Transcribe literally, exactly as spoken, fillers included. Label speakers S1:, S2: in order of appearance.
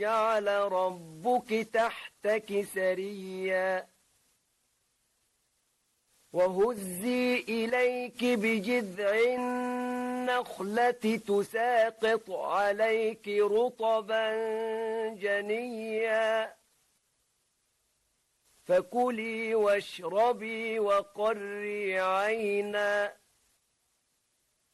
S1: جعل ربك تحتك سريا وهزي إليك بجذع النخلة تساقط عليك رطبا جنيا فكلي واشربي وقري عينا